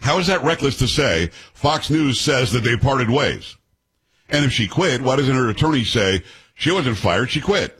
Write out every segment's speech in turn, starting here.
How is that reckless to say? Fox News says that they parted ways. And if she quit, why doesn't her attorney say she wasn't fired, she quit?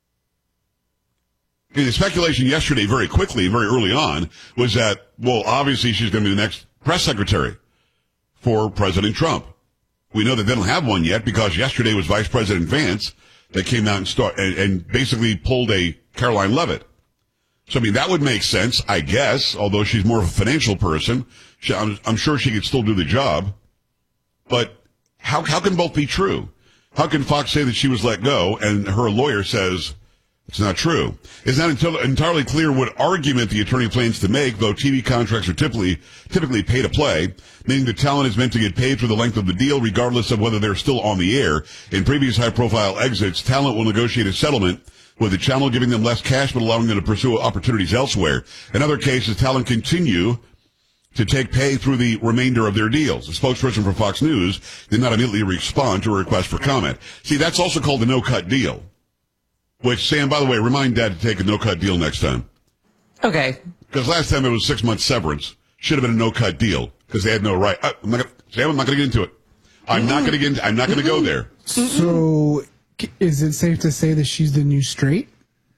And the speculation yesterday, very quickly, very early on, was that, well, obviously she's going to be the next press secretary for President Trump. We know that they don't have one yet because yesterday was Vice President Vance that came out and basically pulled a Caroline Leavitt. So, I mean, that would make sense, I guess, although she's more of a financial person. I'm sure she could still do the job. But how can both be true? How can Fox say that she was let go and her lawyer says it's not true? It's not entirely clear what argument the attorney plans to make, though TV contracts are typically pay to play, meaning the talent is meant to get paid for the length of the deal, regardless of whether they're still on the air. In previous high-profile exits, talent will negotiate a settlement with the channel giving them less cash but allowing them to pursue opportunities elsewhere. In other cases, talent continue to take pay through the remainder of their deals. A spokesperson for Fox News did not immediately respond to a request for comment. See, that's also called a no-cut deal. Which, Sam, by the way, remind Dad to take a no-cut deal next time. Okay. Because last time it was 6 months severance. Should have been a no-cut deal because they had no right. Sam, I'm not going to get into it. I'm not going to go there. So, is it safe to say that she's the new straight?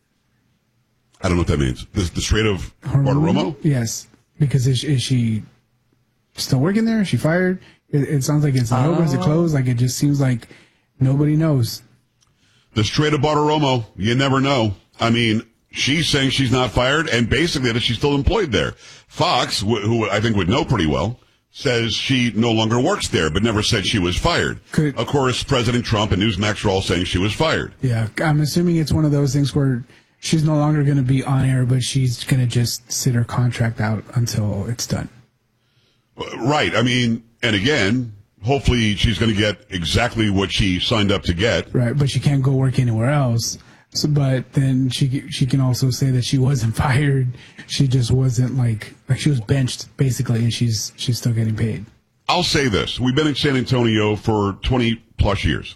I don't know what that means. The straight of Bartiromo? Yes. Because is she still working there? Is she fired? It sounds like it's over. Is it closed? Like, it just seems like nobody knows. The straight of Bartiromo, you never know. I mean, she's saying she's not fired, and basically that she's still employed there. Fox, who I think would know pretty well, says she no longer works there, but never said she was fired. Of course, President Trump and Newsmax are all saying she was fired. Yeah, I'm assuming it's one of those things where she's no longer going to be on air, but she's going to just sit her contract out until it's done. Right. I mean, and again, hopefully she's going to get exactly what she signed up to get. Right, but she can't go work anywhere else. So, but then she can also say that she wasn't fired. She just wasn't like she was benched basically, and she's still getting paid. I'll say this: we've been in San Antonio for 20 plus years.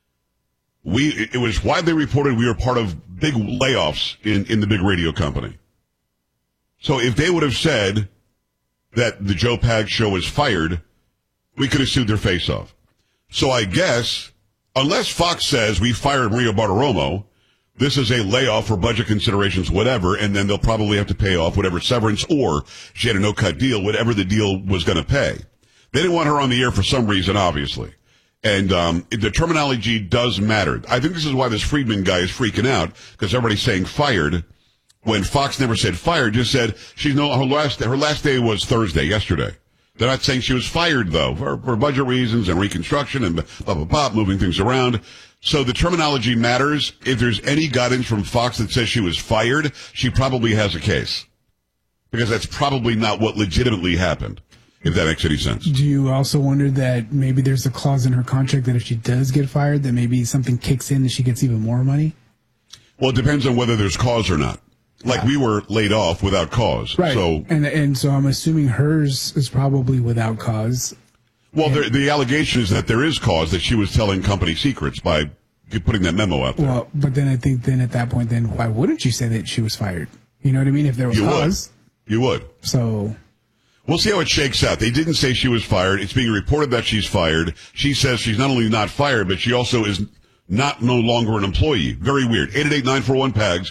It was widely reported we were part of big layoffs in the big radio company. So if they would have said that the Joe Pag show is fired, we could have sued their face off. So I guess, unless Fox says we fired Maria Bartiromo, this is a layoff for budget considerations, whatever, and then they'll probably have to pay off whatever severance, or she had a no-cut deal, whatever the deal was going to pay. They didn't want her on the air for some reason, obviously. And the terminology does matter. I think this is why this Friedman guy is freaking out, because everybody's saying fired, when Fox never said fired, just said her last day was Thursday, yesterday. They're not saying she was fired, though, for budget reasons and reconstruction and blah, blah, blah, moving things around. So the terminology matters. If there's any guidance from Fox that says she was fired, she probably has a case. Because that's probably not what legitimately happened, if that makes any sense. Do you also wonder that maybe there's a clause in her contract that if she does get fired, that maybe something kicks in and she gets even more money? Well, it depends on whether there's cause or not. Like, we were laid off without cause. Right. So, and so I'm assuming hers is probably without cause. Well, the allegation is that there is cause, that she was telling company secrets by putting that memo out there. Well, but then I think at that point, why wouldn't you say that she was fired? You know what I mean? If there was cause. You would. So. We'll see how it shakes out. They didn't say she was fired. It's being reported that she's fired. She says she's not only not fired, but she also is no longer an employee. Very weird. 888-941-PAGS,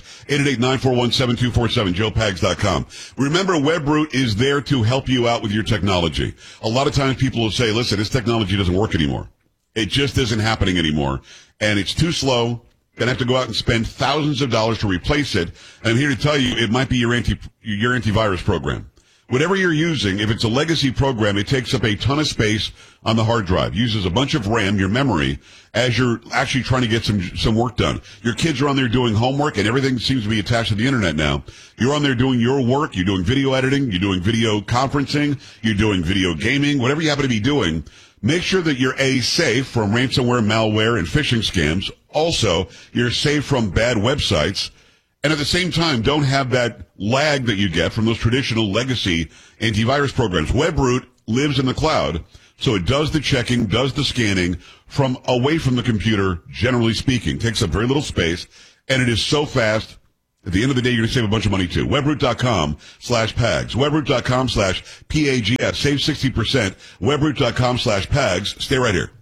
888-941-7247, joepags.com. Remember, WebRoot is there to help you out with your technology. A lot of times people will say, listen, this technology doesn't work anymore. It just isn't happening anymore. And it's too slow. Gonna have to go out and spend thousands of dollars to replace it. And I'm here to tell you, it might be your antivirus program. Whatever you're using, if it's a legacy program, it takes up a ton of space on the hard drive, uses a bunch of RAM, your memory, as you're actually trying to get some work done. Your kids are on there doing homework, and everything seems to be attached to the internet now. You're on there doing your work, you're doing video editing, you're doing video conferencing, you're doing video gaming, whatever you happen to be doing. Make sure that you're safe from ransomware, malware, and phishing scams. Also, you're safe from bad websites. And at the same time, don't have that lag that you get from those traditional legacy antivirus programs. WebRoot lives in the cloud, so it does the checking, does the scanning from away from the computer, generally speaking. Takes up very little space, and it is so fast At the end of the day, you're going to save a bunch of money too. Webroot.com/PAGS. Webroot.com/PAGS. Save 60%. Webroot.com/PAGS. Stay right here.